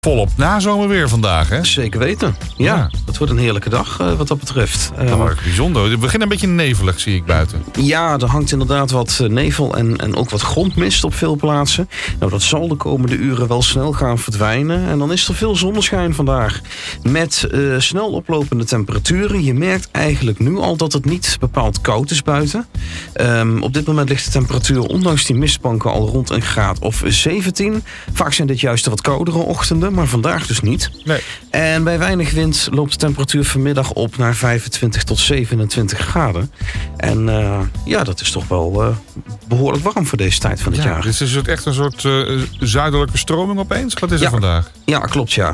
Volop nazomerweer vandaag, hè? Zeker weten. Ja, dat wordt een heerlijke dag wat dat betreft. Dat is bijzonder. Het begint een beetje nevelig, zie ik buiten. Ja, er hangt inderdaad wat nevel en ook wat grondmist op veel plaatsen. Nou, dat zal de komende uren wel snel gaan verdwijnen. En dan is er veel zonneschijn vandaag. Met snel oplopende temperaturen. Je merkt eigenlijk nu al dat het niet bepaald koud is buiten. Op dit moment ligt de temperatuur, ondanks die mistbanken, al rond een graad of 17. Vaak zijn dit juist de wat koudere ochtenden, maar vandaag dus niet. Nee. En bij weinig wind loopt de temperatuur vanmiddag op naar 25 tot 27 graden. En dat is toch wel behoorlijk warm voor deze tijd van het jaar. Dus is het echt een soort zuidelijke stroming opeens? Wat is er vandaag? Ja, klopt, ja.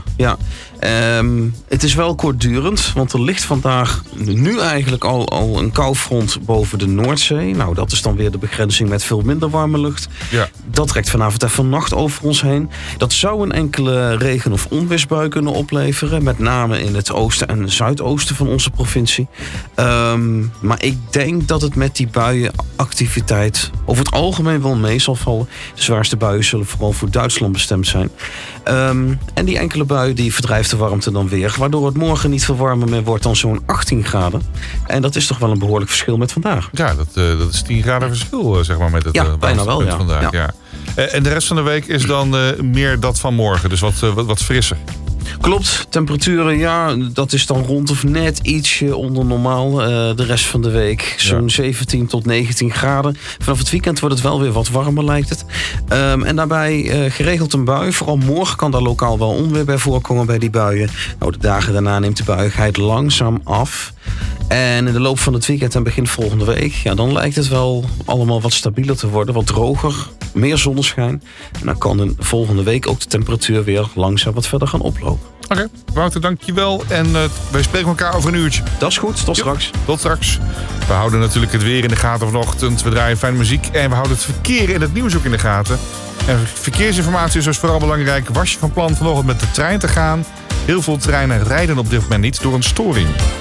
Het is wel kortdurend, want er ligt vandaag nu eigenlijk al een koufront boven de Noordzee. Nou, dat is dan weer de begrenzing met veel minder warme lucht. Ja. Dat trekt vanavond en vannacht over ons heen. Dat zou een enkele regen- of onweersbui kunnen opleveren. Met name in het oosten en zuidoosten van onze provincie. Maar ik denk dat het met die buienactiviteit over het algemeen wel mee zal vallen. De zwaarste buien zullen vooral voor Duitsland bestemd zijn. En die enkele bui die verdrijft de warmte dan weer. Waardoor het morgen niet veel warmer meer wordt dan zo'n 18 graden. En dat is toch wel een behoorlijk verschil met vandaag. Ja, dat is 10 graden verschil zeg maar met het bijna wel, ja. Vandaag. Ja. En de rest van de week is dan meer dat van morgen. Dus wat frisser. Klopt, temperaturen, dat is dan rond of net ietsje onder normaal. De rest van de week zo'n 17 tot 19 graden. Vanaf het weekend wordt het wel weer wat warmer, lijkt het. En daarbij geregeld een bui. Vooral morgen kan daar lokaal wel onweer bij voorkomen bij die buien. Nou, de dagen daarna neemt de buiigheid langzaam af. En in de loop van het weekend en begin volgende week, dan lijkt het wel allemaal wat stabieler te worden. Wat droger, meer zonneschijn. En dan kan de volgende week ook de temperatuur weer langzaam wat verder gaan oplopen. Oké, Wouter, dankjewel. En wij spreken elkaar over een uurtje. Dat is goed, tot straks. Tot straks. We houden natuurlijk het weer in de gaten vanochtend. We draaien fijne muziek en we houden het verkeer en het nieuws ook in de gaten. En verkeersinformatie is dus vooral belangrijk. Was je van plan vanochtend met de trein te gaan? Heel veel treinen rijden op dit moment niet door een storing.